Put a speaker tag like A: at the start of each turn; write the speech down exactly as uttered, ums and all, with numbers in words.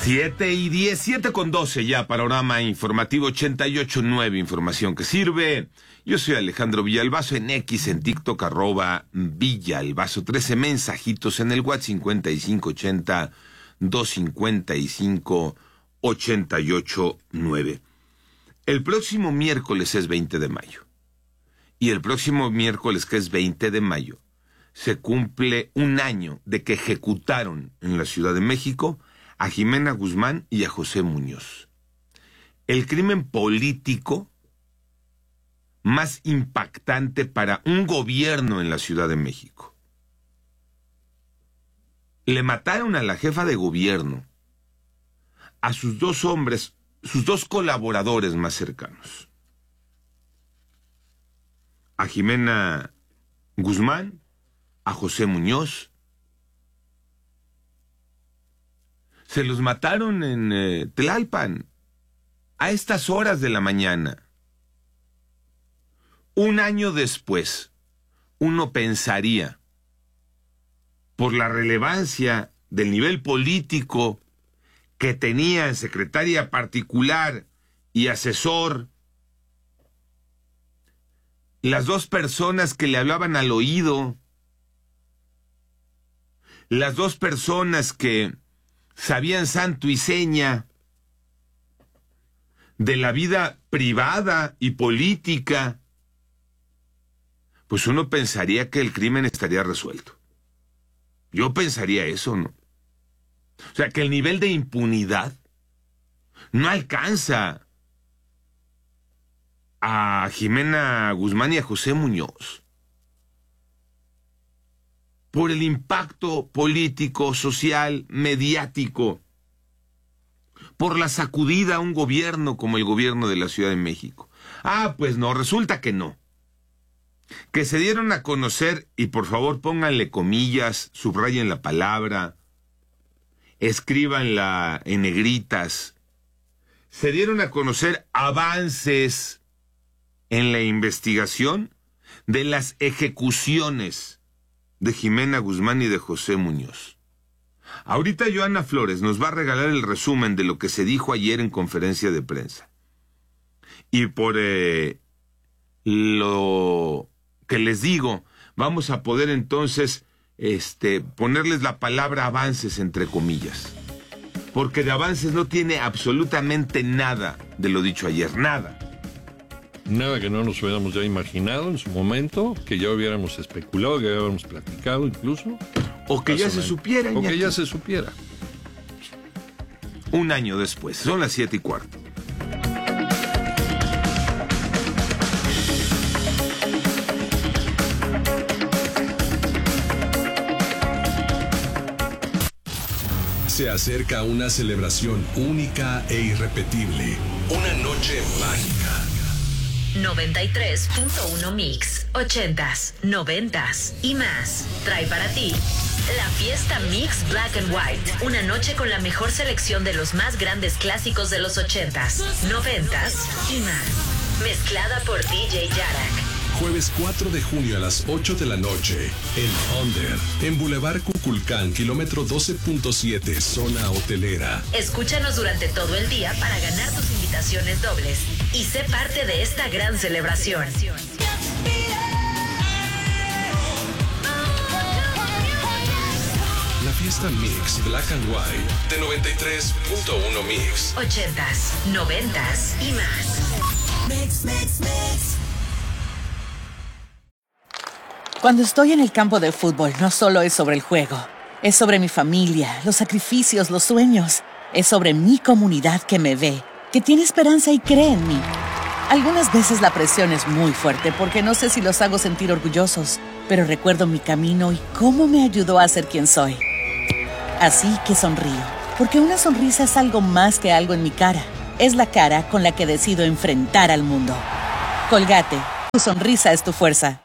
A: Siete y diez, siete con doce ya, panorama informativo ochenta y ocho punto nueve, información que sirve. Yo soy Alejandro Villalbazo, en X, en TikTok, arroba Villalbazo, trece mensajitos en el WhatsApp, cincuenta y cinco ochenta, doscientos cincuenta y cinco, ochenta y ocho nueve. El próximo miércoles es veinte de mayo. Y el próximo miércoles, que es veinte de mayo, se cumple un año de que ejecutaron en la Ciudad de México a Jimena Guzmán y a José Muñoz. El crimen político más impactante para un gobierno en la Ciudad de México. Le mataron a la jefa de gobierno, a sus dos hombres, sus dos colaboradores más cercanos. A Jimena Guzmán, a José Muñoz. Se los mataron en eh, Tlalpan, a estas horas de la mañana. Un año después, uno pensaría, por la relevancia del nivel político que tenía en secretaria particular y asesor, las dos personas que le hablaban al oído, las dos personas que sabían santo y seña de la vida privada y política, pues uno pensaría que el crimen estaría resuelto. Yo pensaría eso, ¿no? O sea, que el nivel de impunidad no alcanza a Jimena Guzmán y a José Muñoz por el impacto político, social, mediático, por la sacudida a un gobierno como el gobierno de la Ciudad de México. Ah, pues no, resulta que no. Que se dieron a conocer, y por favor pónganle comillas, subrayen la palabra, escríbanla en negritas, se dieron a conocer avances en la investigación de las ejecuciones de Jimena Guzmán y de José Muñoz. Ahorita Joana Flores nos va a regalar el resumen de lo que se dijo ayer en conferencia de prensa. Y por eh, lo que les digo, vamos a poder entonces este, ponerles la palabra avances entre comillas. Porque de avances no tiene absolutamente nada de lo dicho ayer, nada.
B: Nada que no nos hubiéramos ya imaginado en su momento, que ya hubiéramos especulado, que ya hubiéramos platicado incluso.
A: O que ya se supiera.
B: O que ya se supiera.
A: Un año después, son las siete y cuarto.
C: Se acerca una celebración única e irrepetible. Una noche mágica.
D: noventa y tres punto uno Mix, ochentas, noventas y más. Trae para ti la fiesta Mix Black and White. Una noche con la mejor selección de los más grandes clásicos de los ochentas, noventas y más. Mezclada por D J Yarak.
C: Jueves cuatro de junio a las ocho de la noche, en Under, en Boulevard Cuculcán, kilómetro doce punto siete, zona hotelera.
D: Escúchanos durante todo el día para ganar tus invitaciones dobles y sé parte de esta gran celebración.
C: La fiesta Mix Black and White de noventa y tres punto uno Mix.
D: Ochentas, noventas y más.
E: Mix, mix, mix.
F: Cuando estoy en el campo de fútbol, no solo es sobre el juego. Es sobre mi familia, los sacrificios, los sueños. Es sobre mi comunidad que me ve, que tiene esperanza y cree en mí. Algunas veces la presión es muy fuerte porque no sé si los hago sentir orgullosos, pero recuerdo mi camino y cómo me ayudó a ser quien soy. Así que sonrío, porque una sonrisa es algo más que algo en mi cara. Es la cara con la que decido enfrentar al mundo. Colgate, tu sonrisa es tu fuerza.